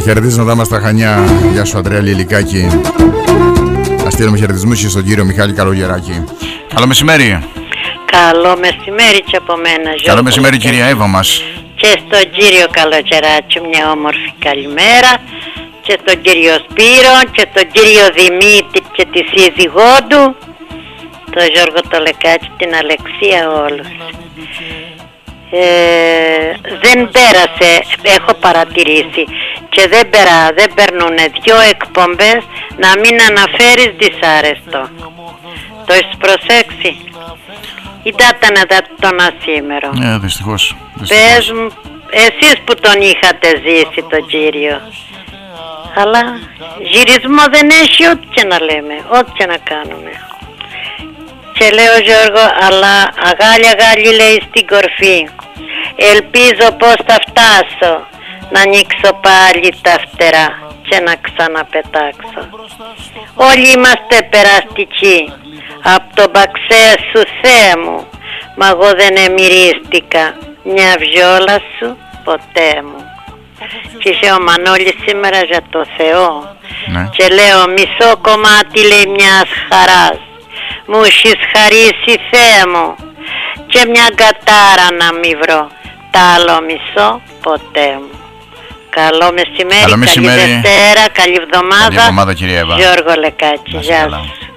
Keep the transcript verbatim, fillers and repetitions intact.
χαιρετίσματά μας στα Χανιά. Γεια σου Αντρέα Λιλικάκη. Να στείλουμε χαιρετισμούς και στον κύριο Μιχάλη Καλογεράκη. Καλό μεσημέρι. Καλό μεσημέρι και από μένα. Καλό μεσημέρι κυρία Εύα μας. Και στον κύριο Καλογεράκη μια όμορφη καλημέρα. Και στον κύριο Σπύρο και τον κύριο Δημήτρη και τη σύζυγό του, τον Γιώργο το Λεκάτσι, την Αλεξία, όλους. Ε, δεν πέρασε, έχω παρατηρήσει, και δεν, πέρα, δεν περνούν δυο εκπομπές να μην αναφέρεις δυσάρεστο. Το έχεις προσέξει? Ήταν τον ασήμερο. Ναι, δυστυχώς, δυστυχώς. Πες μου, εσείς που τον είχατε ζήσει τον κύριο. Αλλά γυρισμό δεν έχει, ό,τι και να λέμε, ό,τι και να κάνουμε. Και λέω Γιώργο, αλλά αγάλι αγάλι λέει στην κορφή. Ελπίζω πως θα φτάσω να ανοίξω πάλι τα φτερά και να ξαναπετάξω. Όλοι είμαστε περαστικοί από τον παξέ σου Θεέ μου, μα εγώ δεν εμμυρίστηκα μια βιόλα σου ποτέ μου. Και είχε ο Μανώλης σήμερα για το Θεό, ναι. Και λέω μισό κομμάτι λέει μιας χαράς μου έχεις χαρίσει Θεέ μου, και μια κατάρα να μη βρω, τ' άλλο μισό ποτέ μου. Καλό μεσημέρι, Καλό μεσημέρι. Καλή Δευτέρα, καλή εβδομάδα. Καλή εβδομάδα κυρία Εύα. Γιώργο Λεκάτσι, γεια σας.